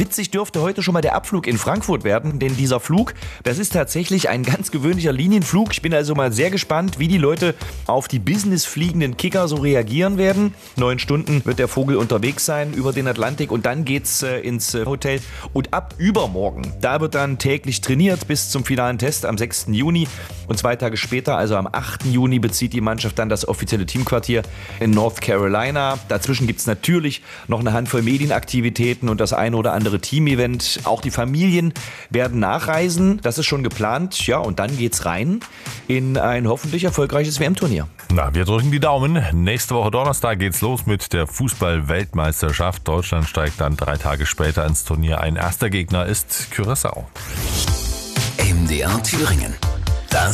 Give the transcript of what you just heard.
Witzig dürfte heute schon mal der Abflug in Frankfurt werden, denn dieser Flug, das ist tatsächlich ein ganz gewöhnlicher Linienflug. Ich bin also mal sehr gespannt, wie die Leute auf die businessfliegenden Kicker so reagieren werden. 9 Stunden wird der Vogel unterwegs sein über den Atlantik und dann geht's ins Hotel. Und ab übermorgen, da wird dann täglich trainiert bis zum finalen Test am 6. Juni. Und 2 Tage später, also am 8. Juni, bezieht die Mannschaft dann das offizielle Teamquartier in North Carolina. Dazwischen gibt es natürlich noch eine Handvoll Medienaktivitäten und das eine oder andere Team-Event. Auch die Familien werden nachreisen. Das ist schon geplant. Ja, und dann geht's rein in ein hoffentlich erfolgreiches WM-Turnier. Na, wir drücken die Daumen. Nächste Woche Donnerstag geht's los mit der Fußball-Weltmeisterschaft. Deutschland steigt dann 3 Tage später ins Turnier ein. Erster Gegner ist Curaçao. MDR Thüringen.